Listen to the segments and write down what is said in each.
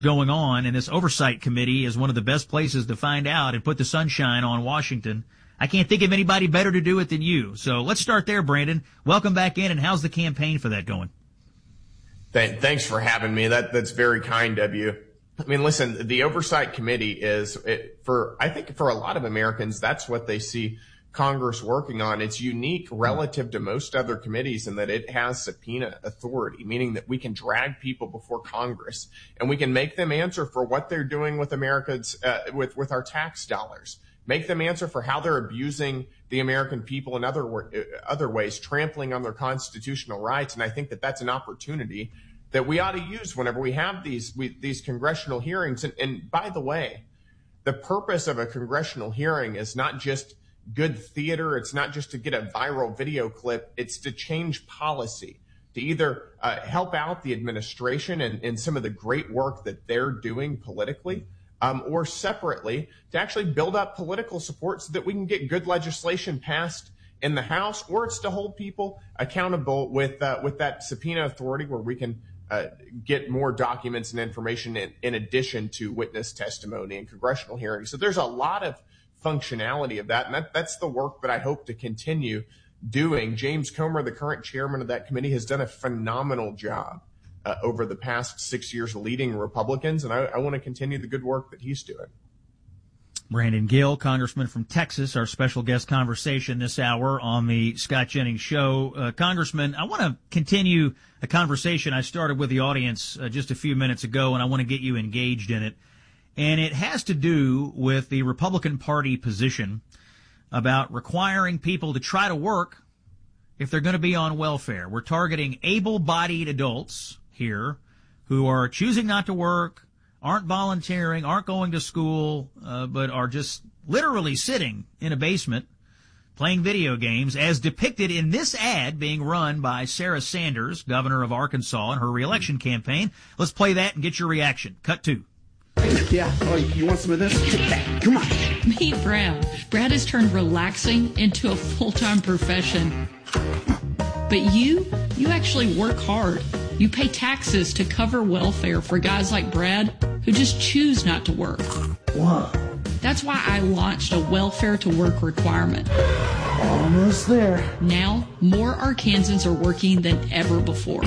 going on, and this oversight committee is one of the best places to find out and put the sunshine on Washington. I can't think of anybody better to do it than you. So let's start there, Brandon. Welcome back in, and how's the campaign for that going? Thanks for having me. That's very kind of you. I mean, listen, the Oversight Committee I think for a lot of Americans, that's what they see Congress working on. It's unique relative to most other committees in that it has subpoena authority, meaning that we can drag people before Congress and we can make them answer for what they're doing with America's, with our tax dollars, make them answer for how they're abusing the American people in other ways, trampling on their constitutional rights. And I think that that's an opportunity that we ought to use whenever we have these congressional hearings. And by the way, the purpose of a congressional hearing is not just good theater. It's not just to get a viral video clip. It's to change policy, to either help out the administration and some of the great work that they're doing politically, or separately to actually build up political support so that we can get good legislation passed in the House, or it's to hold people accountable with that subpoena authority where we can get more documents and information in addition to witness testimony and congressional hearings. So there's a lot of functionality of that, and that's the work that I hope to continue doing. James Comer, the current chairman of that committee, has done a phenomenal job over the past 6 years leading Republicans, and I want to continue the good work that he's doing. Brandon Gill, congressman from Texas, our special guest conversation this hour on the Scott Jennings Show. Congressman, I want to continue a conversation I started with the audience just a few minutes ago, and I want to get you engaged in it. And it has to do with the Republican Party position about requiring people to try to work if they're going to be on welfare. We're targeting able-bodied adults here who are choosing not to work, aren't volunteering, aren't going to school, but are just literally sitting in a basement playing video games, as depicted in this ad being run by Sarah Sanders, governor of Arkansas, in her reelection campaign. Let's play that and get your reaction. Cut 2. Yeah. Oh, you want some of this? Come on. Meet Brad. Brad has turned relaxing into a full-time profession. But you actually work hard. You pay taxes to cover welfare for guys like Brad who just choose not to work. Whoa. That's why I launched a welfare to work requirement. Almost there. Now, more Arkansans are working than ever before.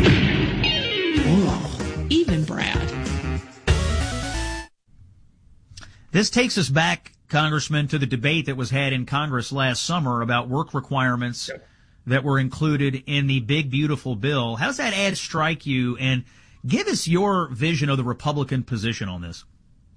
Whoa. Even Brad. This takes us back, Congressman, to the debate that was had in Congress last summer about work requirements that were included in the big, beautiful bill. How does that ad strike you? And give us your vision of the Republican position on this.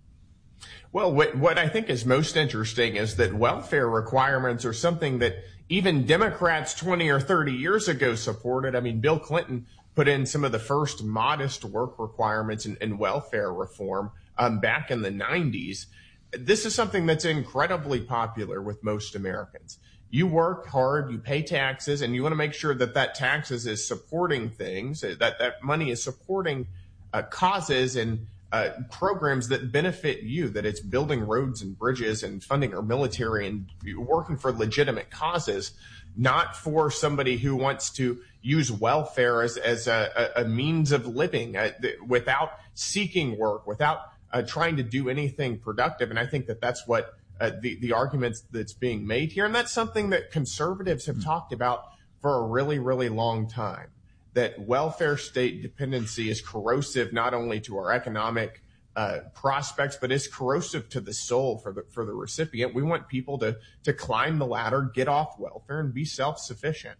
Well, what I think is most interesting is that welfare requirements are something that even Democrats 20 or 30 years ago supported. I mean, Bill Clinton put in some of the first modest work requirements in welfare reform back in the 90s. This is something that's incredibly popular with most Americans. You work hard, you pay taxes, and you want to make sure that taxes is supporting things, that money is supporting causes and programs that benefit you, that it's building roads and bridges and funding our military and working for legitimate causes, not for somebody who wants to use welfare as a means of living without seeking work, without trying to do anything productive. And I think that's what the arguments that's being made here. And that's something that conservatives have talked about for a really, really long time, that welfare state dependency is corrosive not only to our economic prospects, but it's corrosive to the soul for the recipient. We want people to climb the ladder, get off welfare, and be self-sufficient.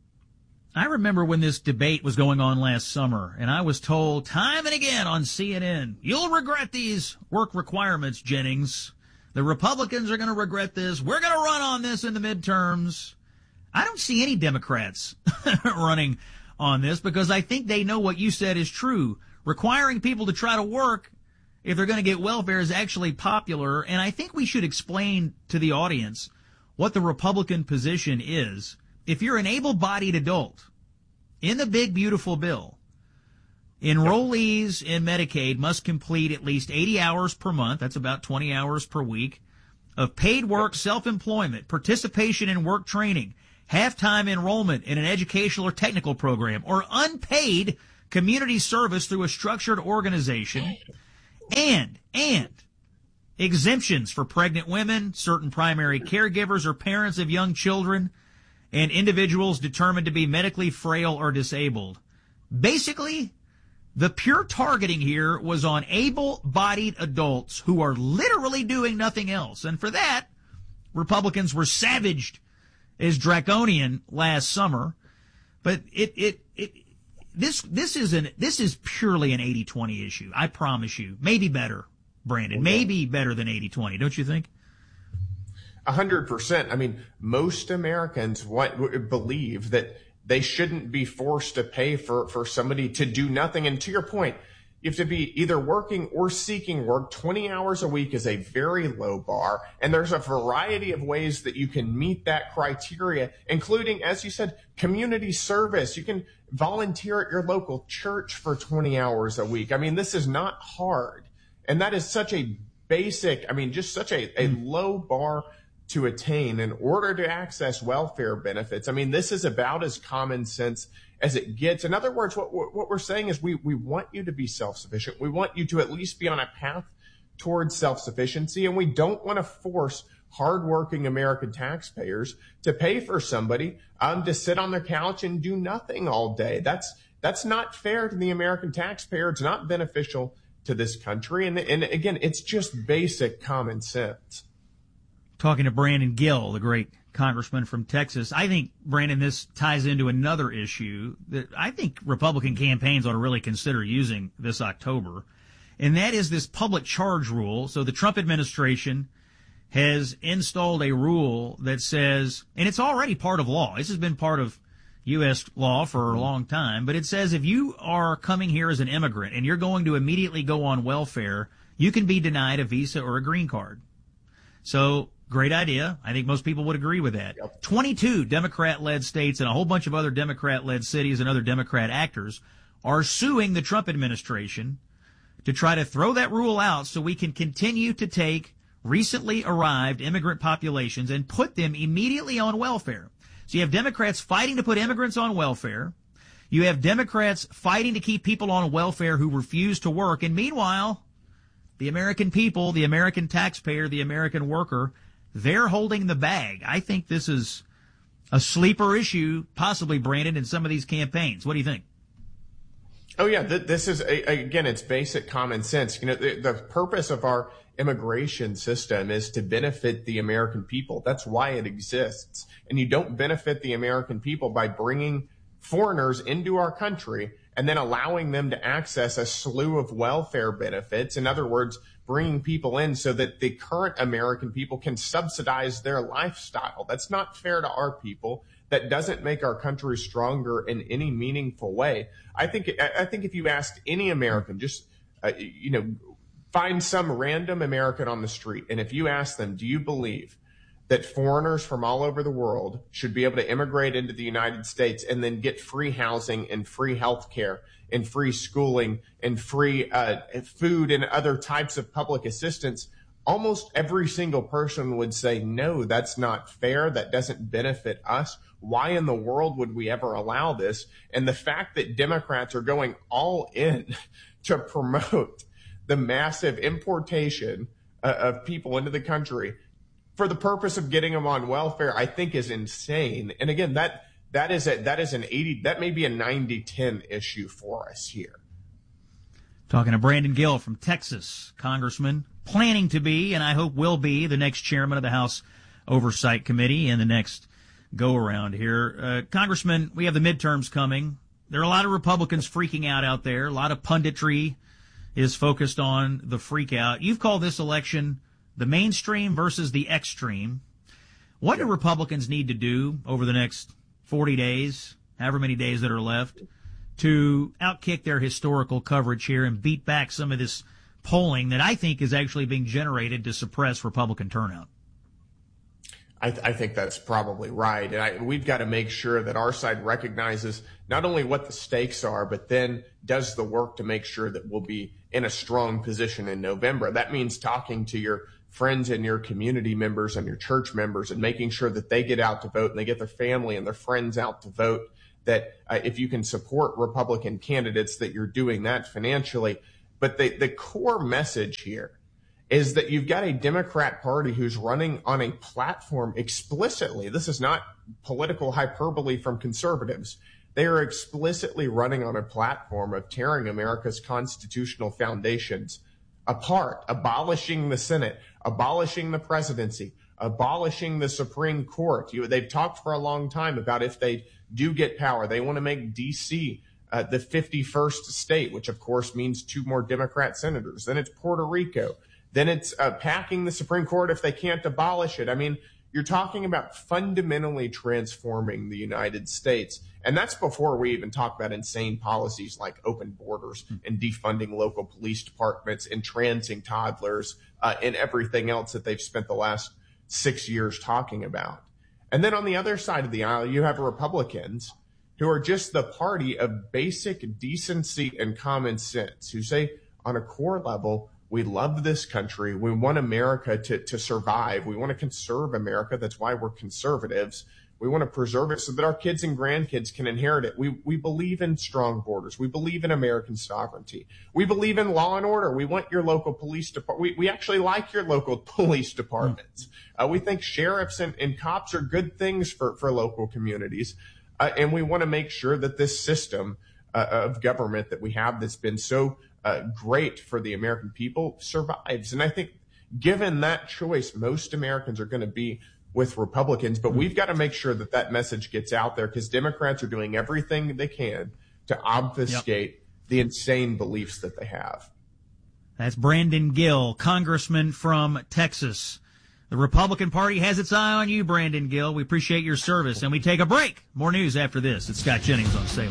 I remember when this debate was going on last summer, and I was told time and again on CNN, you'll regret these work requirements, Jennings. The Republicans are going to regret this. We're going to run on this in the midterms. I don't see any Democrats running on this because I think they know what you said is true. Requiring people to try to work if they're going to get welfare is actually popular, and I think we should explain to the audience what the Republican position is. If you're an able-bodied adult in the big, beautiful bill, enrollees in Medicaid must complete at least 80 hours per month, that's about 20 hours per week, of paid work, self-employment, participation in work training, half-time enrollment in an educational or technical program, or unpaid community service through a structured organization, And exemptions for pregnant women, certain primary caregivers or parents of young children, and individuals determined to be medically frail or disabled. Basically, the pure targeting here was on able-bodied adults who are literally doing nothing else. And for that, Republicans were savaged as draconian last summer. But this is purely an 80-20 issue. I promise you. Maybe better, Brandon. Maybe better than 80-20. Don't you think? 100%. I mean, most Americans believe that they shouldn't be forced to pay for somebody to do nothing. And to your point, you have to be either working or seeking work. 20 hours a week is a very low bar. And there's a variety of ways that you can meet that criteria, including, as you said, community service. You can volunteer at your local church for 20 hours a week. I mean, this is not hard. And that is such a basic, just such a low bar to attain in order to access welfare benefits. I mean, this is about as common sense as it gets. In other words, what we're saying is we want you to be self-sufficient. We want you to at least be on a path towards self-sufficiency, and we don't want to force hardworking American taxpayers to pay for somebody to sit on their couch and do nothing all day. That's not fair to the American taxpayer. It's not beneficial to this country. And again, it's just basic common sense. Talking to Brandon Gill, the great congressman from Texas. I think, Brandon, this ties into another issue that I think Republican campaigns ought to really consider using this October, and that is this public charge rule. So the Trump administration has installed a rule that says, and it's already part of law. This has been part of U.S. law for a long time, but it says if you are coming here as an immigrant and you're going to immediately go on welfare, you can be denied a visa or a green card. So, great idea. I think most people would agree with that. Yep. 22 Democrat-led states and a whole bunch of other Democrat-led cities and other Democrat actors are suing the Trump administration to try to throw that rule out so we can continue to take recently arrived immigrant populations and put them immediately on welfare. So you have Democrats fighting to put immigrants on welfare. You have Democrats fighting to keep people on welfare who refuse to work. And meanwhile, the American people, the American taxpayer, the American worker, they're holding the bag. I think this is a sleeper issue, possibly, Brandon, in some of these campaigns. What do you think? Oh, yeah. This is, again, it's basic common sense. The purpose of our immigration system is to benefit the American people. That's why it exists. And you don't benefit the American people by bringing foreigners into our country and then allowing them to access a slew of welfare benefits. In other words, bringing people in so that the current American people can subsidize their lifestyle. That's not fair to our people. That doesn't make our country stronger in any meaningful way. I think if you asked any American, just, find some random American on the street, and if you ask them, do you believe that foreigners from all over the world should be able to immigrate into the United States and then get free housing and free health care and free schooling and free food and other types of public assistance? Almost every single person would say, no, that's not fair. That doesn't benefit us. Why in the world would we ever allow this? And the fact that Democrats are going all in to promote the massive importation of people into the country for the purpose of getting them on welfare, I think is insane. And again, that may be a 90-10 issue for us here. Talking to Brandon Gill from Texas, congressman, planning to be, and I hope will be, the next chairman of the House Oversight Committee in the next go-around here. Congressman, we have the midterms coming. There are a lot of Republicans freaking out there. A lot of punditry is focused on the freak out. You've called this election the mainstream versus the extreme. What do Republicans need to do over the next 40 days, however many days that are left, to outkick their historical coverage here and beat back some of this polling that I think is actually being generated to suppress Republican turnout? I think that's probably right. And we've got to make sure that our side recognizes not only what the stakes are, but then does the work to make sure that we'll be in a strong position in November. That means talking to your friends and your community members and your church members and making sure that they get out to vote and they get their family and their friends out to vote, that if you can support Republican candidates, that you're doing that financially. But the core message here is that you've got a Democrat Party who's running on a platform explicitly. This is not political hyperbole from conservatives. They are explicitly running on a platform of tearing America's constitutional foundations apart, abolishing the Senate, abolishing the presidency, abolishing the Supreme Court. They've talked for a long time about if they do get power, they want to make D.C. The 51st state, which of course means 2 more Democrat senators. Then it's Puerto Rico. Then it's packing the Supreme Court if they can't abolish it. I mean, you're talking about fundamentally transforming the United States. And that's before we even talk about insane policies like open borders and defunding local police departments, entrancing toddlers, and everything else that they've spent the last 6 years talking about. And then on the other side of the aisle, you have Republicans who are just the party of basic decency and common sense, who say on a core level, we love this country. We want America to survive. We want to conserve America. That's why we're conservatives. We want to preserve it so that our kids and grandkids can inherit it. We believe in strong borders. We believe in American sovereignty. We believe in law and order. We want your local police department. We actually like your local police departments. We think sheriffs and cops are good things for local communities. And we want to make sure that this system of government that we have that's been so great for the American people survives. And I think given that choice, most Americans are going to be with Republicans, but we've got to make sure that that message gets out there because Democrats are doing everything they can to obfuscate the insane beliefs that they have. That's Brandon Gill, congressman from Texas. The Republican Party has its eye on you, Brandon Gill. We appreciate your service, and we take a break. More news after this. It's Scott Jennings on Salem.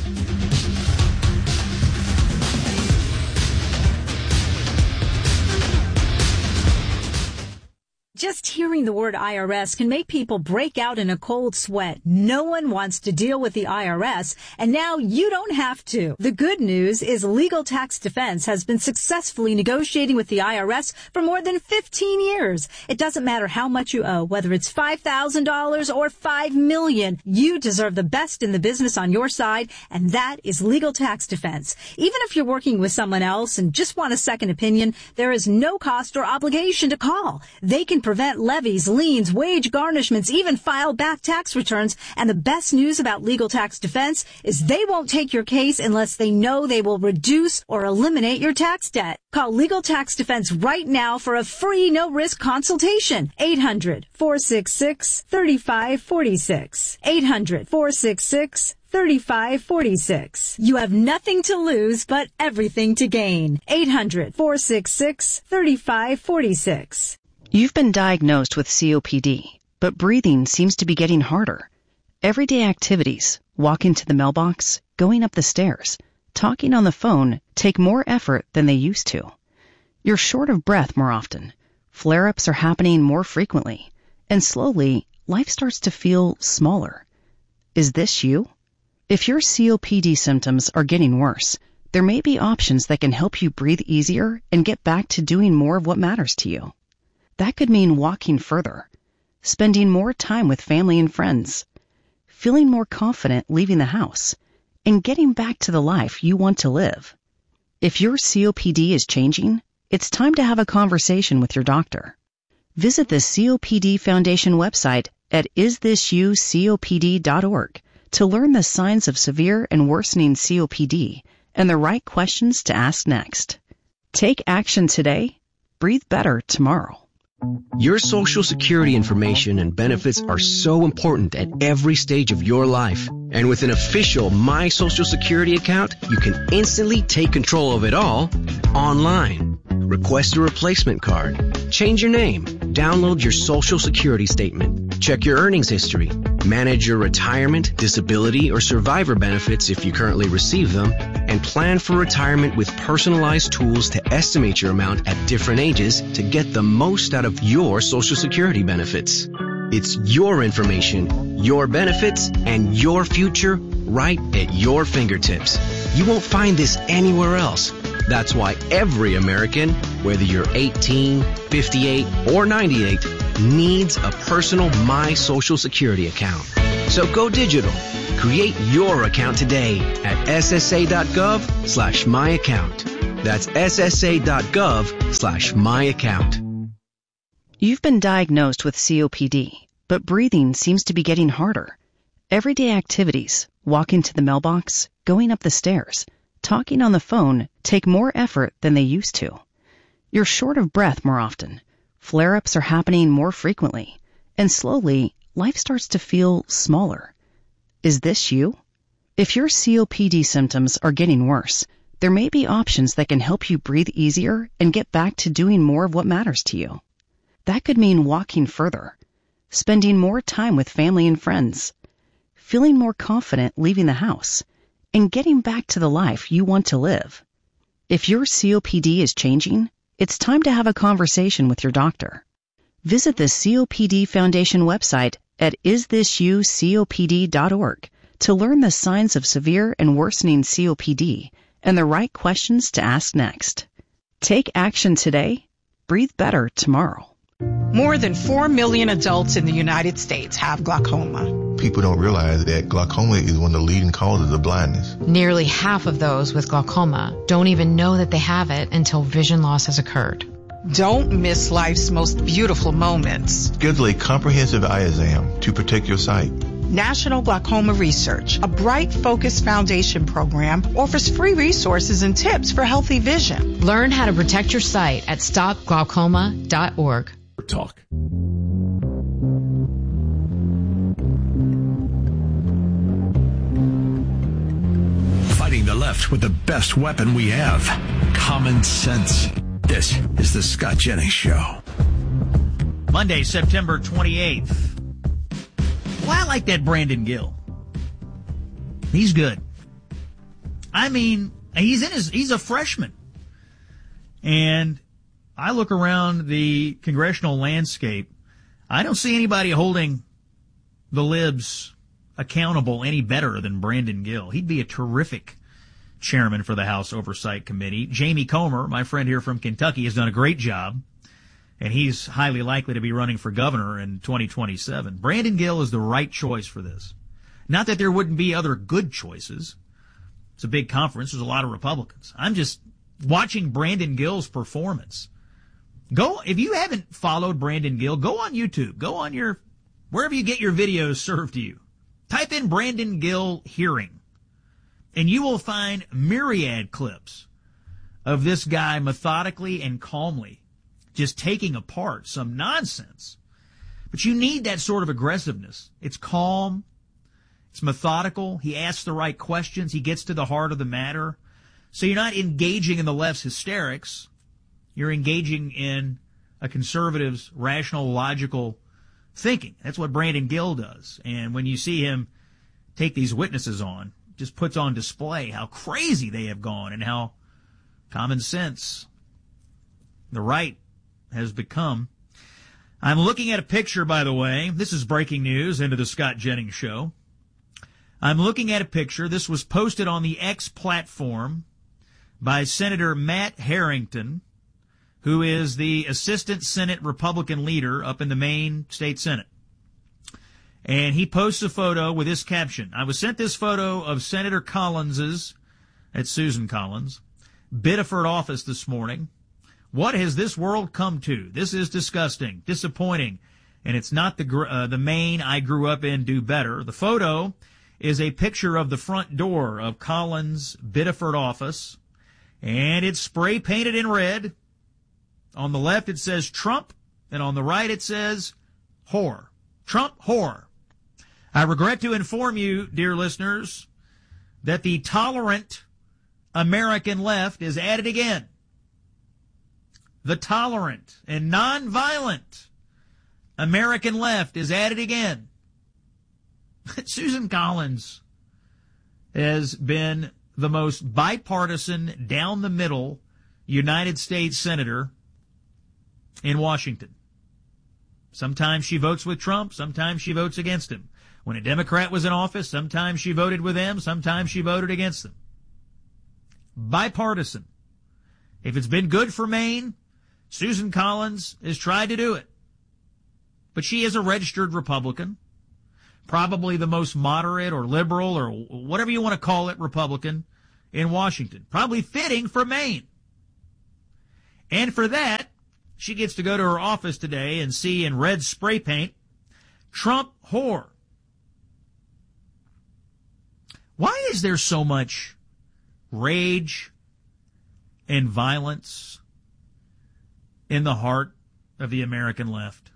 Just hearing the word IRS can make people break out in a cold sweat. No one wants to deal with the IRS, and now you don't have to. The good news is Legal Tax Defense has been successfully negotiating with the IRS for more than 15 years. It doesn't matter how much you owe, whether it's $5,000 or $5 million. You deserve the best in the business on your side, and that is Legal Tax Defense. Even if you're working with someone else and just want a second opinion, there is no cost or obligation to call. They can prevent levies, liens, wage garnishments, even file back tax returns. And the best news about Legal Tax Defense is they won't take your case unless they know they will reduce or eliminate your tax debt. Call Legal Tax Defense right now for a free no-risk consultation. 800-466-3546. 800-466-3546. You have nothing to lose, but everything to gain. 800-466-3546. You've been diagnosed with COPD, but breathing seems to be getting harder. Everyday activities, walking to the mailbox, going up the stairs, talking on the phone take more effort than they used to. You're short of breath more often. Flare-ups are happening more frequently. And slowly, life starts to feel smaller. Is this you? If your COPD symptoms are getting worse, there may be options that can help you breathe easier and get back to doing more of what matters to you. That could mean walking further, spending more time with family and friends, feeling more confident leaving the house, and getting back to the life you want to live. If your COPD is changing, it's time to have a conversation with your doctor. Visit the COPD Foundation website at isthisyoucopd.org to learn the signs of severe and worsening COPD and the right questions to ask next. Take action today. Breathe better tomorrow. Your Social Security information and benefits are so important at every stage of your life. And with an official My Social Security account, you can instantly take control of it all online. Request a replacement card, change your name, download your Social Security statement, check your earnings history, manage your retirement, disability, or survivor benefits if you currently receive them, and plan for retirement with personalized tools to estimate your amount at different ages to get the most out of your Social Security benefits. It's your information, your benefits, and your future right at your fingertips. You won't find this anywhere else. That's why every American, whether you're 18, 58, or 98, needs a personal My Social Security account. So go digital. Create your account today at ssa.gov/myaccount. That's ssa.gov/myaccount. You've been diagnosed with COPD, but breathing seems to be getting harder. Everyday activities, walking to the mailbox, going up the stairs, talking on the phone, take more effort than they used to. You're short of breath more often. Flare-ups are happening more frequently. And slowly, life starts to feel smaller. Is this you? If your COPD symptoms are getting worse, there may be options that can help you breathe easier and get back to doing more of what matters to you. That could mean walking further, spending more time with family and friends, feeling more confident leaving the house, and getting back to the life you want to live. If your COPD is changing, it's time to have a conversation with your doctor. Visit the COPD Foundation website at isthisyoucopd.org to learn the signs of severe and worsening COPD and the right questions to ask next. Take action today. Breathe better tomorrow. More than 4 million adults in the United States have glaucoma. People don't realize that glaucoma is one of the leading causes of blindness. Nearly half of those with glaucoma don't even know that they have it until vision loss has occurred. Don't miss life's most beautiful moments. Schedule a comprehensive eye exam to protect your sight. National Glaucoma Research, a Bright Focus Foundation program, offers free resources and tips for healthy vision. Learn how to protect your sight at stopglaucoma.org. Talk. Fighting the left with the best weapon we have, common sense. This is the Scott Jennings Show. Monday, September 28th. Well, I like that Brandon Gill. He's good. I mean, he's a freshman. And I look around the congressional landscape. I don't see anybody holding the libs accountable any better than Brandon Gill. He'd be a terrific chairman for the House Oversight Committee. Jamie Comer, my friend here from Kentucky, has done a great job, and he's highly likely to be running for governor in 2027. Brandon Gill is the right choice for this. Not that there wouldn't be other good choices. It's a big conference. There's a lot of Republicans. I'm just watching Brandon Gill's performance. If you haven't followed Brandon Gill, go on YouTube. Go on wherever you get your videos served to you. Type in Brandon Gill hearing, and you will find myriad clips of this guy methodically and calmly just taking apart some nonsense. But you need that sort of aggressiveness. It's calm. It's methodical. He asks the right questions. He gets to the heart of the matter. So you're not engaging in the left's hysterics. You're engaging in a conservative's rational, logical thinking. That's what Brandon Gill does. And when you see him take these witnesses on, just puts on display how crazy they have gone and how common sense the right has become. I'm looking at a picture, by the way. This is breaking news into the Scott Jennings Show. I'm looking at a picture. This was posted on the X platform by Senator Matt Harrington, who is the Assistant Senate Republican leader up in the Maine State Senate. And he posts a photo with this caption. I was sent this photo of Senator Collins's, that's Susan Collins, Biddeford office this morning. What has this world come to? This is disgusting, disappointing, and it's not the Maine I grew up in. Do better. The photo is a picture of the front door of Collins' Biddeford office, and it's spray painted in red. On the left it says Trump, and on the right it says whore. Trump whore. I regret to inform you, dear listeners, that the tolerant American left is at it again. The tolerant and nonviolent American left is at it again. Susan Collins has been the most bipartisan, down the middle United States senator in Washington. Sometimes she votes with Trump, sometimes she votes against him. When a Democrat was in office, sometimes she voted with them, sometimes she voted against them. Bipartisan. If it's been good for Maine, Susan Collins has tried to do it. But she is a registered Republican, probably the most moderate or liberal or whatever you want to call it Republican in Washington. Probably fitting for Maine. And for that, she gets to go to her office today and see in red spray paint, Trump whore. Why is there so much rage and violence in the heart of the American left?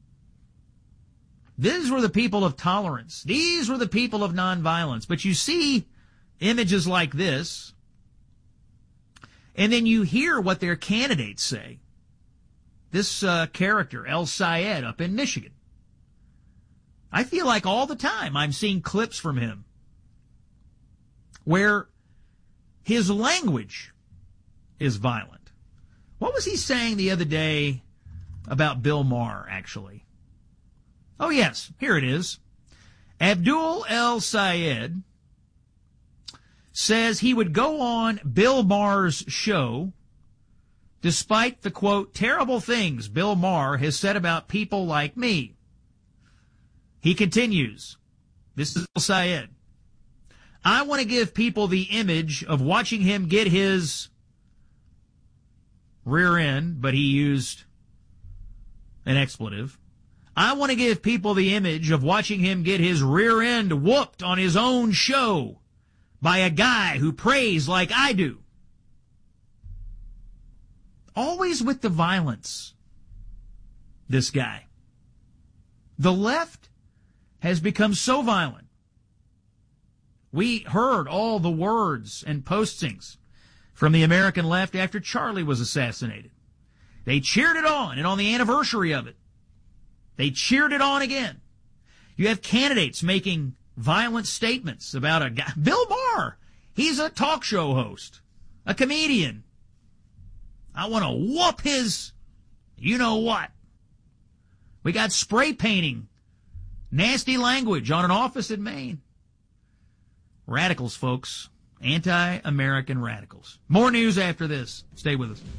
These were the people of tolerance. These were the people of nonviolence. But you see images like this, and then you hear what their candidates say. This character, El Sayed, up in Michigan. I feel like all the time I'm seeing clips from him where his language is violent. What was he saying the other day about Bill Maher, actually? Oh, yes, here it is. Abdul El Sayed says he would go on Bill Maher's show despite the, quote, terrible things Bill Maher has said about people like me. He continues, this is El Sayed, I want to give people the image of watching him get his rear end, but he used an expletive. I want to give people the image of watching him get his rear end whooped on his own show by a guy who prays like I do. Always with the violence, this guy. The left has become so violent. We heard all the words and postings from the American left after Charlie was assassinated. They cheered it on, and on the anniversary of it, they cheered it on again. You have candidates making violent statements about a guy. Bill Maher, he's a talk show host, a comedian. I want to whoop his you-know-what. We got spray painting, nasty language on an office in Maine. Radicals, folks. Anti-American radicals. More news after this. Stay with us.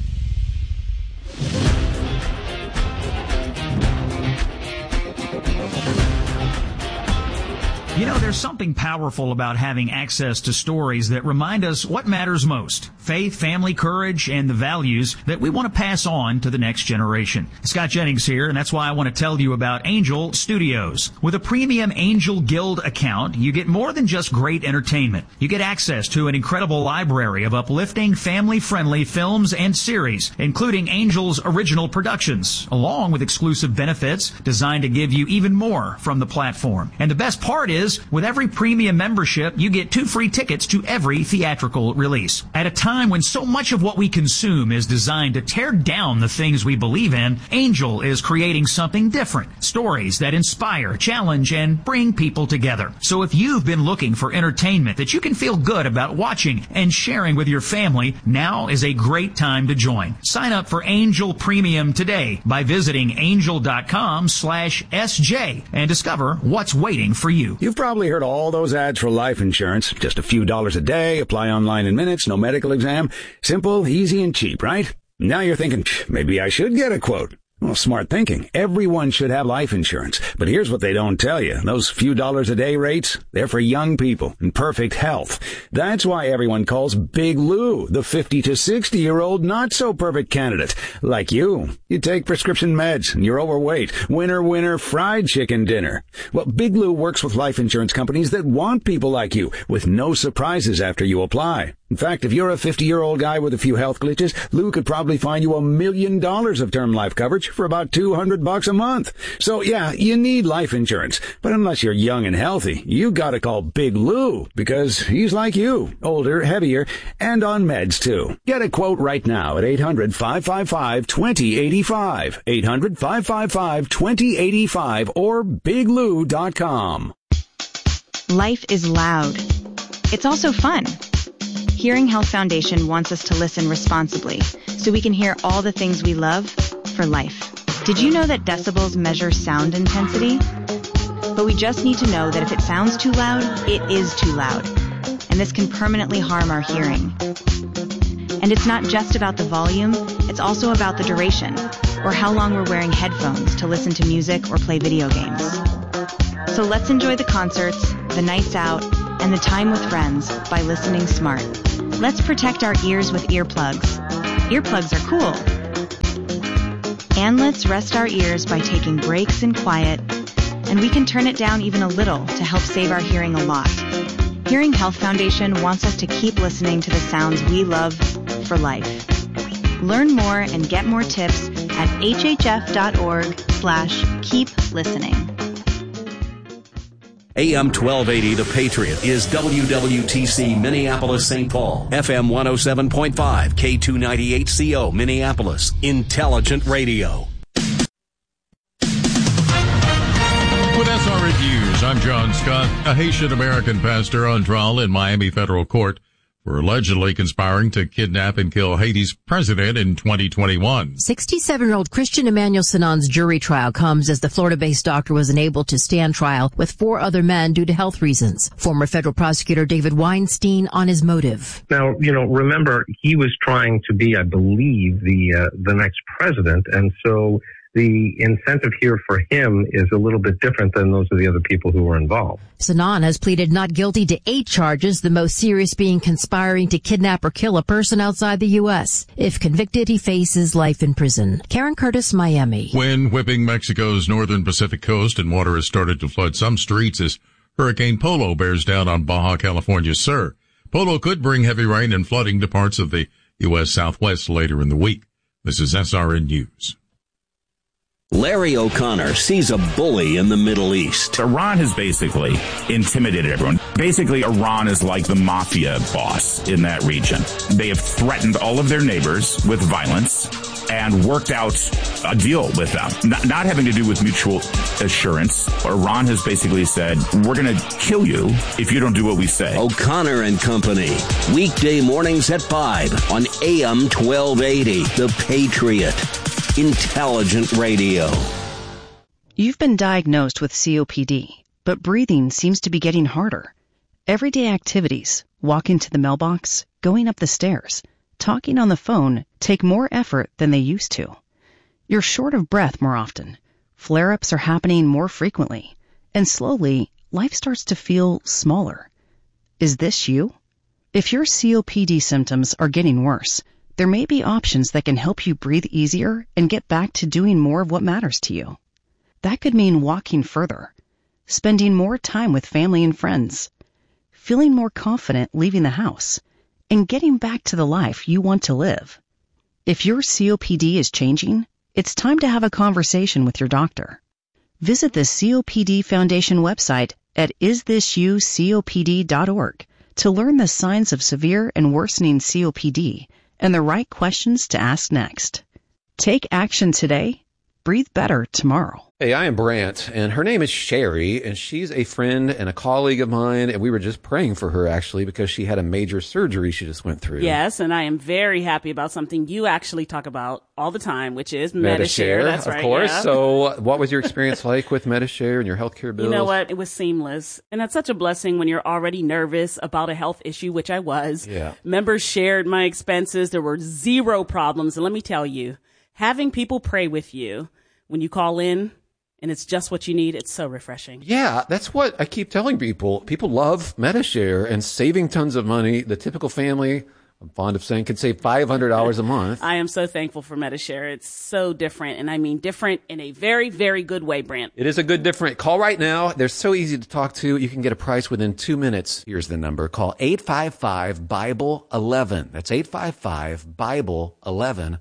You know, there's something powerful about having access to stories that remind us what matters most. Faith, family, courage, and the values that we want to pass on to the next generation. Scott Jennings here, and that's why I want to tell you about Angel Studios. With a premium Angel Guild account, you get more than just great entertainment. You get access to an incredible library of uplifting, family-friendly films and series, including Angel's original productions, along with exclusive benefits designed to give you even more from the platform. And the best part is, with every premium membership, you get 2 free tickets to every theatrical release. At a time when so much of what we consume is designed to tear down the things we believe in, Angel is creating something different. Stories that inspire, challenge, and bring people together. So if you've been looking for entertainment that you can feel good about watching and sharing with your family, now is a great time to join. Sign up for Angel Premium today by visiting angel.com/SJ and discover what's waiting for you. You've probably heard all those ads for life insurance. Just a few dollars a day, apply online in minutes, no medical exam. Simple, easy, and cheap, right? Now you're thinking, maybe I should get a quote. Well, smart thinking. Everyone should have life insurance. But here's what they don't tell you. Those few dollars a day rates, they're for young people in perfect health. That's why everyone calls Big Lou the 50 to 60-year-old not-so-perfect candidate. Like you. You take prescription meds and you're overweight. Winner, fried chicken dinner. Well, Big Lou works with life insurance companies that want people like you with no surprises after you apply. In fact, if you're a 50-year-old guy with a few health glitches, Lou could probably find you $1 million of term life coverage for about $200 a month. So yeah, you need life insurance. But unless you're young and healthy, you gotta call Big Lou because he's like you, older, heavier, and on meds too. Get a quote right now at 800-555-2085. 800-555-2085 or biglou.com. Life is loud. It's also fun. Hearing Health Foundation wants us to listen responsibly so we can hear all the things we love for life. Did you know that decibels measure sound intensity? But we just need to know that if it sounds too loud, it is too loud. And this can permanently harm our hearing. And it's not just about the volume, it's also about the duration, or how long we're wearing headphones to listen to music or play video games. So let's enjoy the concerts, the nights out, and the time with friends by listening smart. Let's protect our ears with earplugs. Earplugs are cool. And let's rest our ears by taking breaks in quiet. And we can turn it down even a little to help save our hearing a lot. Hearing Health Foundation wants us to keep listening to the sounds we love for life. Learn more and get more tips at hhf.org/keep listening. AM 1280 The Patriot is WWTC Minneapolis St. Paul, FM 107.5, K298CO Minneapolis, Intelligent Radio. With SRN News, I'm John Scott. A Haitian-American pastor on trial in Miami federal court for allegedly conspiring to kidnap and kill Haiti's president in 2021. 67-year-old Christian Emmanuel Sinan's jury trial comes as the Florida-based doctor was unable to stand trial with 4 other men due to health reasons. Former federal prosecutor David Weinstein on his motive. Now, remember, he was trying to be, I believe, the next president, and so the incentive here for him is a little bit different than those of the other people who were involved. Sinan has pleaded not guilty to 8 charges, the most serious being conspiring to kidnap or kill a person outside the U.S. If convicted, he faces life in prison. Karen Curtis, Miami. Wind whipping Mexico's northern Pacific coast and water has started to flood some streets as Hurricane Polo bears down on Baja California Sur. Polo could bring heavy rain and flooding to parts of the U.S. Southwest later in the week. This is SRN News. Larry O'Connor sees a bully in the Middle East. Iran has basically intimidated everyone. Basically, Iran is like the mafia boss in that region. They have threatened all of their neighbors with violence and worked out a deal with them, not having to do with mutual assurance. Iran has basically said, we're going to kill you if you don't do what we say. O'Connor and Company, weekday mornings at 5 on AM 1280, The Patriot. Intelligent Radio. You've been diagnosed with COPD, but breathing seems to be getting harder. Everyday activities, walking to the mailbox, going up the stairs, talking on the phone, take more effort than they used to. You're short of breath more often. Flare-ups are happening more frequently. And slowly, life starts to feel smaller. Is this you? If your COPD symptoms are getting worse, there may be options that can help you breathe easier and get back to doing more of what matters to you. That could mean walking further, spending more time with family and friends, feeling more confident leaving the house, and getting back to the life you want to live. If your COPD is changing, it's time to have a conversation with your doctor. Visit the COPD Foundation website at isthisyoucopd.org to learn the signs of severe and worsening COPD and the right questions to ask next. Take action today. Breathe better tomorrow. Hey, I am Brant, and her name is Sherry, and she's a friend and a colleague of mine, and we were just praying for her, actually, because she had a major surgery she just went through. Yes, and I am very happy about something you actually talk about all the time, which is Medi-Share. That's right, of course. Yeah. So what was your experience like with Medi-Share and your healthcare bills? You know what? It was seamless. And that's such a blessing when you're already nervous about a health issue, which I was. Yeah. Members shared my expenses. There were 0 problems. And let me tell you, having people pray with you when you call in, and it's just what you need, it's so refreshing. Yeah, that's what I keep telling people. People love Medi-Share and saving tons of money. The typical family, I'm fond of saying, can save $500 a month. I am so thankful for Medi-Share. It's so different, and I mean different in a very, very good way, Brant. It is a good different. Call right now. They're so easy to talk to. You can get a price within 2 minutes. Here's the number. Call 855-BIBLE-11. That's 855-BIBLE-11.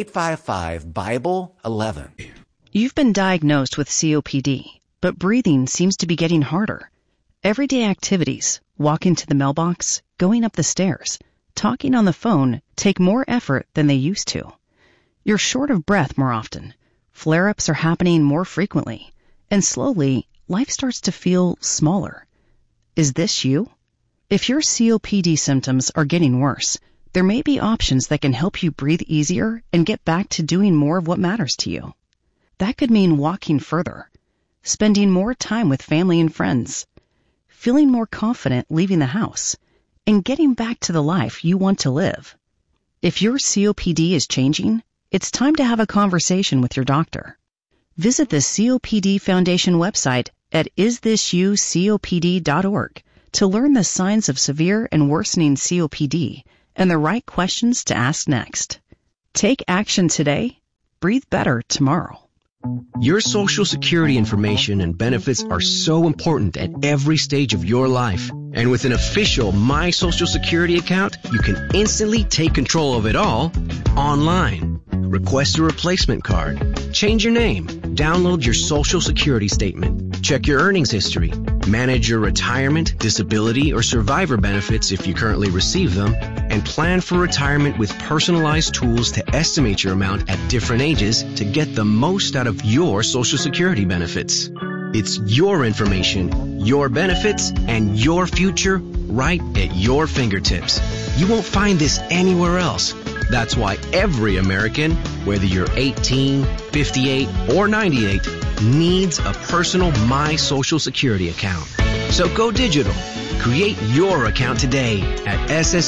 855-BIBLE-11. You've been diagnosed with COPD, but breathing seems to be getting harder. Everyday activities, walking to the mailbox, going up the stairs, talking on the phone, take more effort than they used to. You're short of breath more often. Flare-ups are happening more frequently. And slowly, life starts to feel smaller. Is this you? If your COPD symptoms are getting worse, there may be options that can help you breathe easier and get back to doing more of what matters to you. That could mean walking further, spending more time with family and friends, feeling more confident leaving the house, and getting back to the life you want to live. If your COPD is changing, it's time to have a conversation with your doctor. Visit the COPD Foundation website at isthisyoucopd.org to learn the signs of severe and worsening COPD and the right questions to ask next. Take action today. Breathe better tomorrow. Your Social Security information and benefits are so important at every stage of your life. And with an official My Social Security account, you can instantly take control of it all online. Request a replacement card, change your name, download your Social Security statement, check your earnings history, manage your retirement, disability, or survivor benefits if you currently receive them, and plan for retirement with personalized tools to estimate your amount at different ages to get the most out of your Social Security benefits. It's your information, your benefits, and your future right at your fingertips. You won't find this anywhere else. That's why every American, whether you're 18, 58, or 98, needs a personal My Social Security account. So go digital. Create your account today at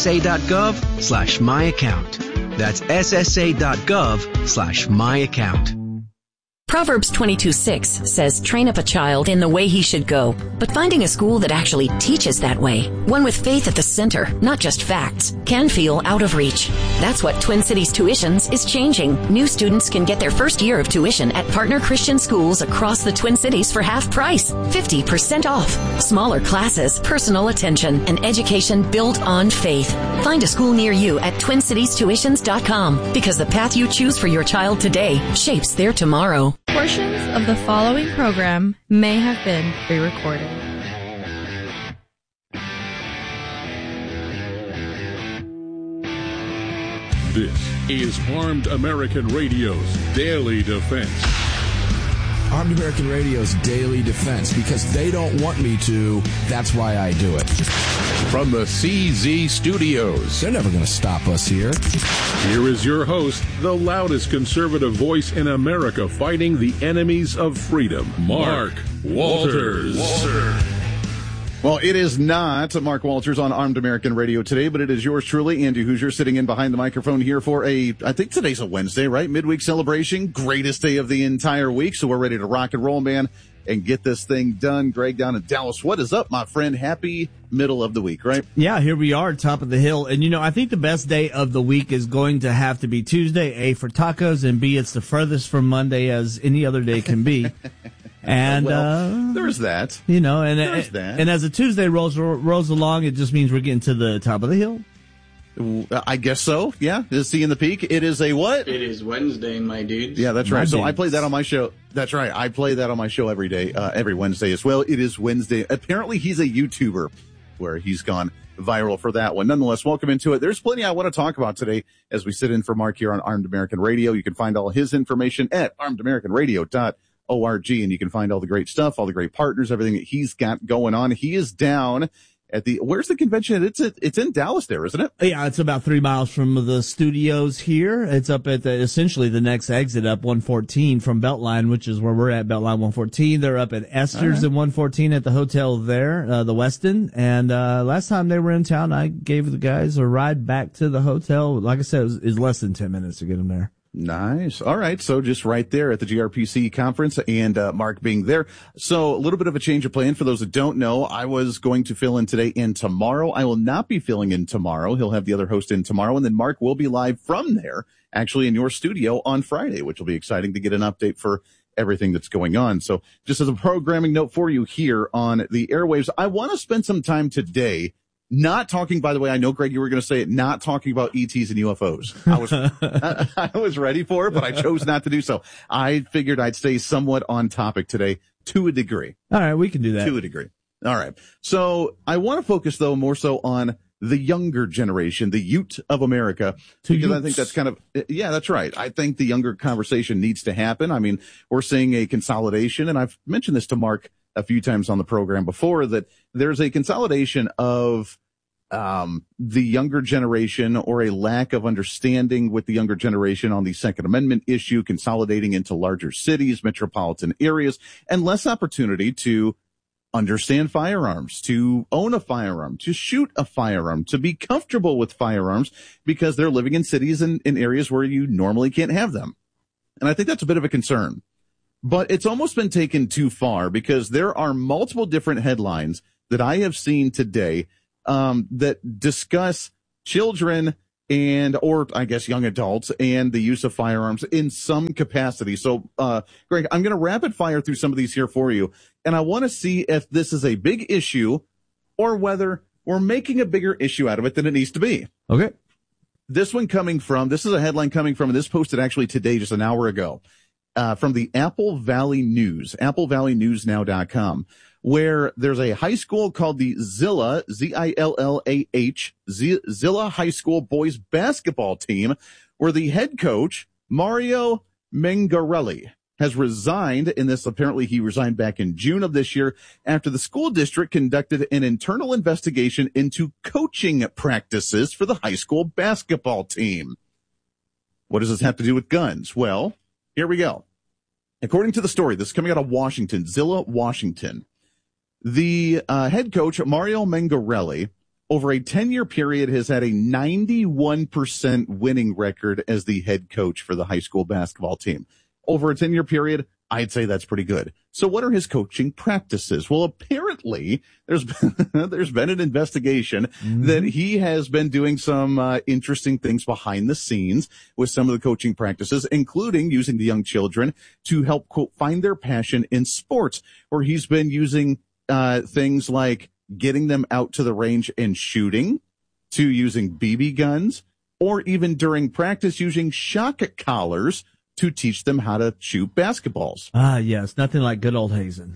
ssa.gov/myaccount. That's ssa.gov/myaccount. Proverbs 22:6 says, train up a child in the way he should go. But finding a school that actually teaches that way, one with faith at the center, not just facts, can feel out of reach. That's what Twin Cities Tuitions is changing. New students can get their first year of tuition at partner Christian schools across the Twin Cities for half price, 50% off. Smaller classes, personal attention, and education built on faith. Find a school near you at TwinCitiesTuitions.com, because the path you choose for your child today shapes their tomorrow. Portions of the following program may have been pre-recorded. This is Armed American Radio's Daily Defense. Armed American Radio's Daily Defense, because they don't want me to, that's why I do it. From the CZ Studios. They're never going to stop us here. Here is your host, the loudest conservative voice in America fighting the enemies of freedom, Mark Walters. Well, it is not Mark Walters on Armed American Radio today, but it is yours truly, Andy Hoosier, sitting in behind the microphone here for I think today's a Wednesday, right? Midweek celebration, greatest day of the entire week. So we're ready to rock and roll, man, and get this thing done. Greg down in Dallas, what is up, my friend? Happy middle of the week, right? Yeah, here we are, top of the hill. And, I think the best day of the week is going to have to be Tuesday, A, for tacos, and B, it's the furthest from Monday as any other day can be. And there's that. There's that. And as the Tuesday rolls along, it just means we're getting to the top of the hill. I guess so. Yeah. Seeing the peak. It is a what? It is Wednesday, my dudes. Yeah, that's right. So I play that on my show. That's right. I play that on my show every day, every Wednesday as well. It is Wednesday. Apparently he's a YouTuber where he's gone viral for that one. Nonetheless, welcome into it. There's plenty I want to talk about today as we sit in for Mark here on Armed American Radio. You can find all his information at armedamericanradio.org, and you can find all the great stuff, all the great partners, everything that he's got going on. He is down at where's the convention? It's in Dallas there, isn't it? Yeah, it's about 3 miles from the studios here. It's up at essentially the next exit up 114 from Beltline, which is where we're at, Beltline 114. They're up at Esther's in 114 at the hotel there, the Westin. And, last time they were in town, I gave the guys a ride back to the hotel. Like I said, it was less than 10 minutes to get them there. Nice. All right. So just right there at the GRPC conference, and Mark being there. So a little bit of a change of plan for those that don't know. I was going to fill in today and tomorrow. I will not be filling in tomorrow. He'll have the other host in tomorrow, and then Mark will be live from there, actually in your studio on Friday, which will be exciting to get an update for everything that's going on. So just as a programming note for you here on the airwaves, I want to spend some time today not talking, by the way, I know, Greg, you were going to say it, not talking about ETs and UFOs. I was ready for it, but I chose not to do so. I figured I'd stay somewhat on topic today to a degree. All right, we can do that. To a degree. All right. So I want to focus, though, more so on the younger generation, the Ute of America, because I think that's kind of, yeah, that's right. I think the younger conversation needs to happen. I mean, we're seeing a consolidation, and I've mentioned this to Mark a few times on the program before, that there's a consolidation of the younger generation, or a lack of understanding with the younger generation on the Second Amendment issue, consolidating into larger cities, metropolitan areas, and less opportunity to understand firearms, to own a firearm, to shoot a firearm, to be comfortable with firearms, because they're living in cities and in areas where you normally can't have them. And I think that's a bit of a concern. But it's almost been taken too far, because there are multiple different headlines that I have seen today that discuss children or I guess young adults, and the use of firearms in some capacity. So, Greg, I'm going to rapid fire through some of these here for you, and I want to see if this is a big issue or whether we're making a bigger issue out of it than it needs to be. Okay. This is a headline coming from, and this posted actually today, just an hour ago, from the Apple Valley News, applevalleyNewsNow.com, where there's a high school called the Zillah, Z-I-L-L-A-H, Zillah High School boys basketball team, where the head coach, Mario Mengarelli, has resigned in this. Apparently he resigned back in June of this year after the school district conducted an internal investigation into coaching practices for the high school basketball team. What does this have to do with guns? Well, here we go. According to the story, this is coming out of Washington, Zillah, Washington. The head coach, Mario Mengarelli, over a 10-year period has had a 91% winning record as the head coach for the high school basketball team. Over a 10-year period, I'd say that's pretty good. So what are his coaching practices? Well, apparently there's been an investigation that he has been doing some interesting things behind the scenes with some of the coaching practices, including using the young children to help, quote, find their passion in sports, where he's been using things like getting them out to the range and shooting, to using BB guns, or even during practice using shock collars to teach them how to shoot basketballs. Yes. Nothing like good old hazing.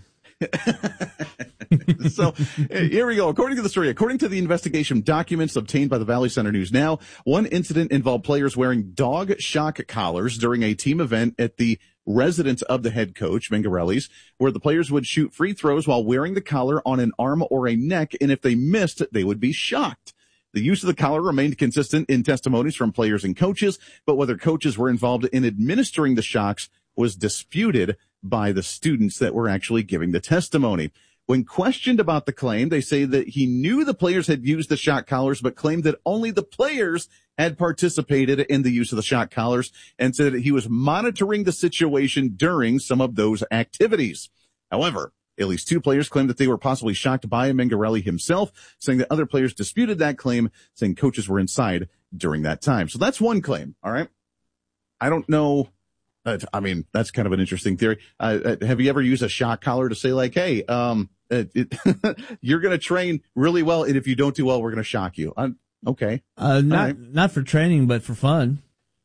So here we go. According to the story, according to the investigation documents obtained by the Valley Center News Now, one incident involved players wearing dog shock collars during a team event at the residence of the head coach, Mengarelli's, where the players would shoot free throws while wearing the collar on an arm or a neck, and if they missed, they would be shocked. The use of the collar remained consistent in testimonies from players and coaches, but whether coaches were involved in administering the shocks was disputed by the students that were actually giving the testimony. When questioned about the claim, they say that he knew the players had used the shock collars, but claimed that only the players had participated in the use of the shock collars, and said that he was monitoring the situation during some of those activities. However, at least two players claimed that they were possibly shocked by Mengarelli himself, saying that other players disputed that claim, saying coaches were inside during that time. So that's one claim. All right. I don't know. I mean, that's kind of an interesting theory. Have you ever used a shock collar to say like, hey, you're going to train really well, and if you don't do well, we're going to shock you? Okay. Not for training, but for fun.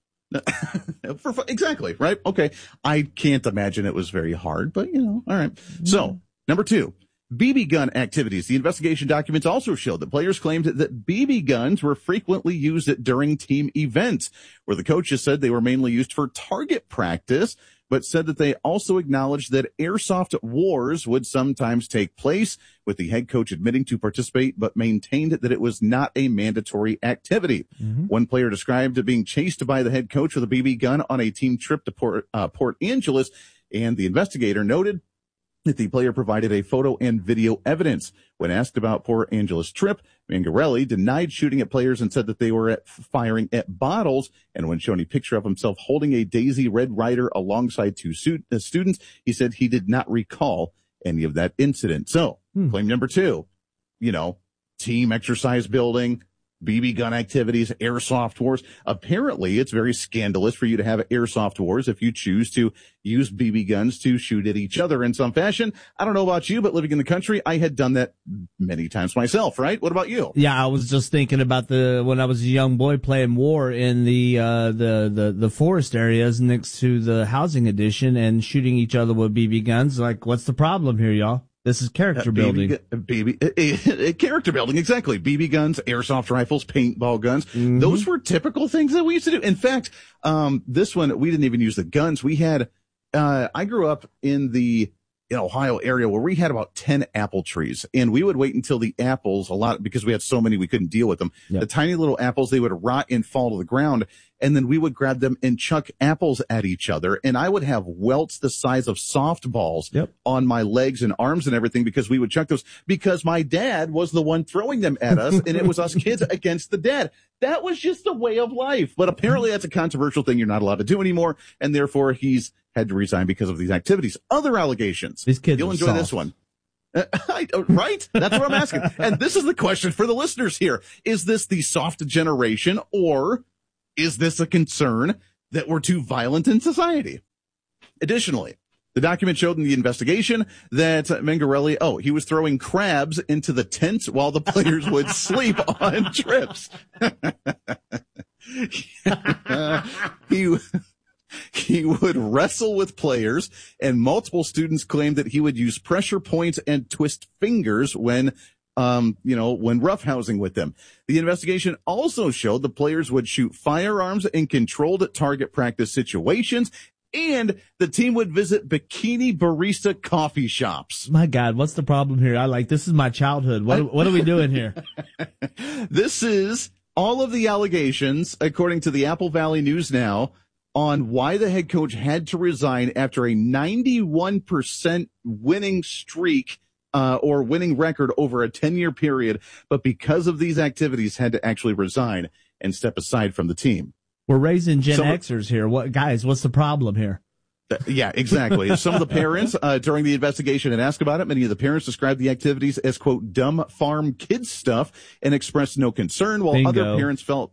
Exactly, right? Okay. I can't imagine it was very hard, but all right. So, number 2, BB gun activities. The investigation documents also showed that players claimed that BB guns were frequently used during team events, where the coaches said they were mainly used for target practice, but said that they also acknowledged that airsoft wars would sometimes take place, with the head coach admitting to participate, but maintained that it was not a mandatory activity. One player described being chased by the head coach with a BB gun on a team trip to Port Angeles, and the investigator noted that the player provided a photo and video evidence. When asked about Port Angeles trip, Mengarelli denied shooting at players and said that they were firing at bottles. And when shown a picture of himself holding a Daisy Red Ryder alongside two students, he said he did not recall any of that incident. So, claim number 2, team exercise building, BB gun activities, airsoft wars. Apparently, it's very scandalous for you to have airsoft wars if you choose to use BB guns to shoot at each other in some fashion. I don't know about you, but living in the country, I had done that many times myself, right? What about you? Yeah, I was just thinking about when I was a young boy playing war in the forest areas next to the housing addition and shooting each other with BB guns. Like, what's the problem here, y'all? This is character building. Character building, exactly. BB guns, airsoft rifles, paintball guns. Those were typical things that we used to do. In fact, this one, we didn't even use the guns. We had, I grew up in the Ohio area where we had about 10 apple trees, and we would wait until the apples, because we had so many, we couldn't deal with them. Yep. The tiny little apples, they would rot and fall to the ground. And then we would grab them and chuck apples at each other. And I would have welts the size of softballs on my legs and arms and everything, because we would chuck those, because my dad was the one throwing them at us, and it was us kids against the dad. That was just a way of life. But apparently that's a controversial thing you're not allowed to do anymore. And therefore he's had to resign because of these activities. Other allegations. These kids You'll enjoy this one. Right? That's what I'm asking. And this is the question for the listeners here. Is this the soft generation, or is this a concern that we're too violent in society? Additionally, the document showed in the investigation that Mangarelli, he was throwing crabs into the tent while the players would sleep on trips. He would wrestle with players, and multiple students claimed that he would use pressure points and twist fingers when roughhousing with them. The investigation also showed the players would shoot firearms in controlled target practice situations, and the team would visit bikini barista coffee shops. My God, what's the problem here? This is my childhood. What are we doing here? This is all of the allegations, according to the Apple Valley News Now, on why the head coach had to resign after a 91% winning streak, or winning record over a 10-year period, but because of these activities had to actually resign and step aside from the team. We're raising Gen Xers here. What's the problem here? Yeah, exactly. Some of the parents, during the investigation and asked about it, many of the parents described the activities as, quote, dumb farm kids stuff and expressed no concern, while other parents felt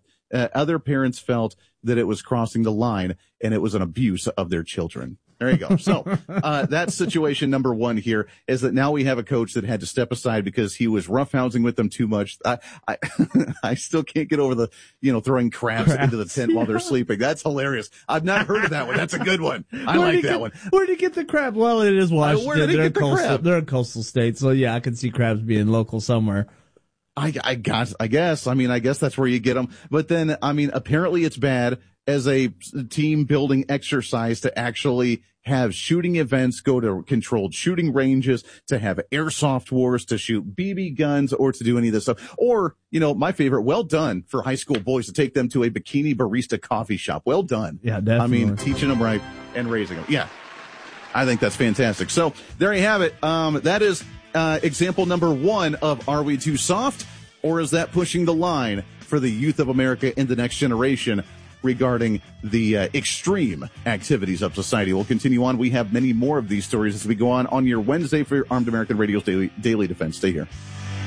that it was crossing the line and it was an abuse of their children. There you go. So, that's situation number one here, is that now we have a coach that had to step aside because he was roughhousing with them too much. I still can't get over the, throwing crabs into the tent while they're sleeping. That's hilarious. I've not heard of that one. That's a good one. I like that one. Where did he get the crab? Well, it is Washington. Where did he get the crab? They're a coastal state. So yeah, I can see crabs being local somewhere. I guess that's where you get them. But then, apparently it's bad as a team building exercise to actually have shooting events, go to controlled shooting ranges, to have airsoft wars, to shoot BB guns, or to do any of this stuff. Or, my favorite, well done for high school boys to take them to a bikini barista coffee shop. Well done. Yeah, definitely. Teaching them right and raising them. Yeah. I think that's fantastic. So there you have it. That is example number one of Are We Too Soft? Or is that pushing the line for the youth of America in the next generation regarding the extreme activities of society? We'll continue on. We have many more of these stories as we go on your Wednesday for your Armed American Radio's Daily Defense. Stay here.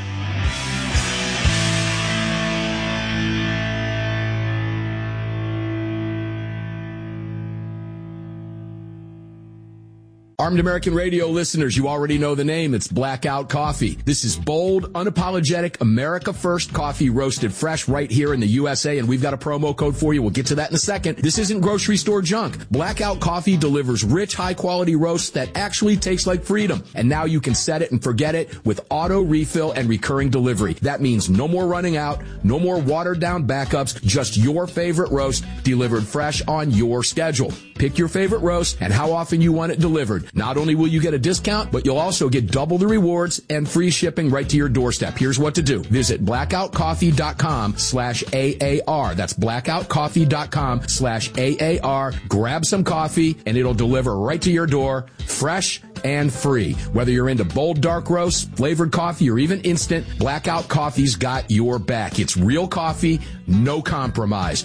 Armed American Radio listeners, you already know the name. It's Blackout Coffee. This is bold, unapologetic, America First coffee roasted fresh right here in the USA, and we've got a promo code for you. We'll get to that in a second. This isn't grocery store junk. Blackout Coffee delivers rich, high-quality roasts that actually taste like freedom. And now you can set it and forget it with auto refill and recurring delivery. That means no more running out, no more watered-down backups, just your favorite roast delivered fresh on your schedule. Pick your favorite roast and how often you want it delivered. Not only will you get a discount, but you'll also get double the rewards and free shipping right to your doorstep. Here's what to do. Visit blackoutcoffee.com/AAR. That's blackoutcoffee.com/AAR. Grab some coffee and it'll deliver right to your door, fresh and free. Whether you're into bold dark roasts, flavored coffee, or even instant, Blackout Coffee's got your back. It's real coffee, no compromise.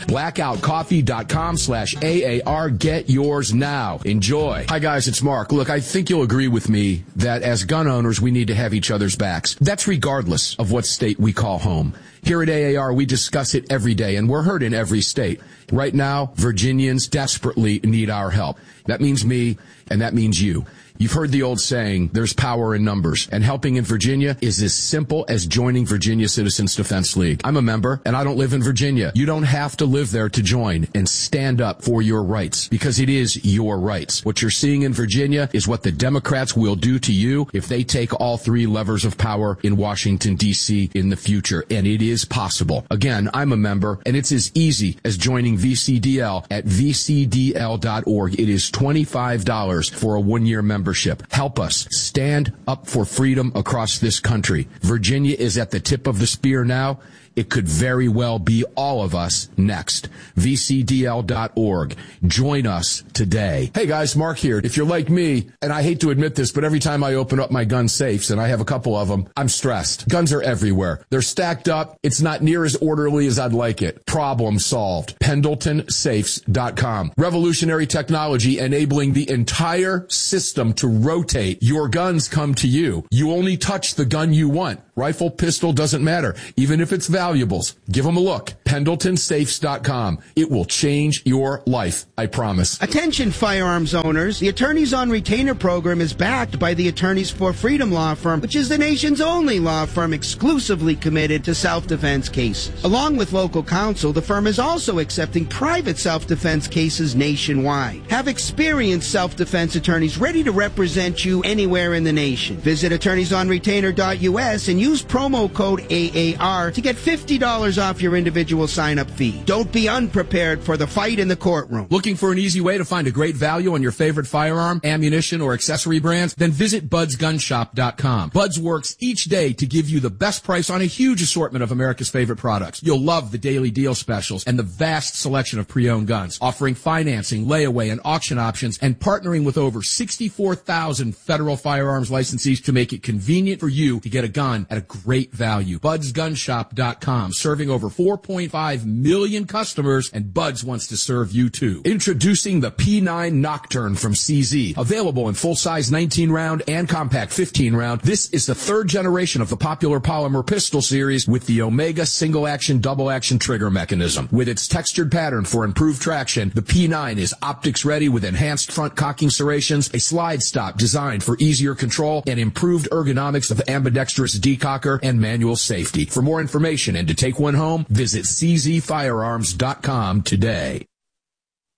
blackoutcoffee.com/AAR. Get yours now. Enjoy. Hi guys, it's Mark. Look, I think you'll agree with me that as gun owners, we need to have each other's backs. That's regardless of what state we call home. Here at AAR, we discuss it every day, and we're heard in every state. Right now, Virginians desperately need our help. That means me, and that means you. You've heard the old saying, there's power in numbers, and helping in Virginia is as simple as joining Virginia Citizens Defense League. I'm a member, and I don't live in Virginia. You don't have to live there to join and stand up for your rights, because it is your rights. What you're seeing in Virginia is what the Democrats will do to you if they take all three levers of power in Washington, D.C. in the future, and it is possible. Again, I'm a member, and it's as easy as joining VCDL at vcdl.org. It is $25 for a one-year membership. Help us stand up for freedom across this country. Virginia is at the tip of the spear now. it could very well be all of us next. VCDL.org. Join us today. Hey guys, Mark here. If you're like me, and I hate to admit this, but every time I open up my gun safes, and I have a couple of them, I'm stressed. Guns are everywhere. They're stacked up. It's not near as orderly as I'd like it. Problem solved. PendletonSafes.com. Revolutionary technology enabling the entire system to rotate. Your guns come to you. You only touch the gun you want. Rifle, pistol, doesn't matter. Even if it's valuables. Give them a look. PendletonSafes.com. It will change your life. I promise. Attention firearms owners. The Attorneys on Retainer program is backed by the Attorneys for Freedom law firm, which is the nation's only law firm exclusively committed to self-defense cases. Along with local counsel, the firm is also accepting private self-defense cases nationwide. Have experienced self-defense attorneys ready to represent you anywhere in the nation. Visit attorneysonretainer.us and use promo code AAR to get $50 off your individual sign-up fee. Don't be unprepared for the fight in the courtroom. Looking for an easy way to find a great value on your favorite firearm, ammunition, or accessory brands? Then visit BudsGunShop.com. Buds works each day to give you the best price on a huge assortment of America's favorite products. You'll love the daily deal specials and the vast selection of pre-owned guns, offering financing, layaway, and auction options, and partnering with over 64,000 federal firearms licensees to make it convenient for you to get a gun at a great value. BudsGunShop.com, serving over 4.5 million customers, and Buds wants to serve you too. Introducing the P9 Nocturne from CZ, available in full-size 19-round and compact 15-round. This is the third generation of the popular polymer pistol series with the Omega single-action, double-action trigger mechanism. With its textured pattern for improved traction, the P9 is optics-ready with enhanced front cocking serrations, a slide stop designed for easier control, and improved ergonomics of ambidextrous decocker and manual safety. For more information and to take one home, visit czfirearms.com today.